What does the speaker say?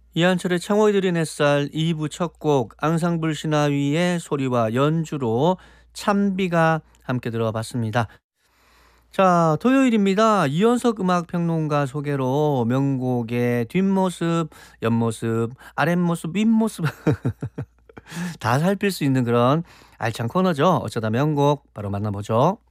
이한철의 창호이 들린 햇살 2부 첫 곡 앙상블 신화위의 소리와 연주로 참비가 함께 들어봤습니다. 자, 토요일입니다. 이현석 음악평론가 소개로 명곡의 뒷모습, 옆모습, 아랫모습, 윗모습 다 살필 수 있는 그런 알찬 코너죠. 어쩌다 명곡 바로 만나보죠.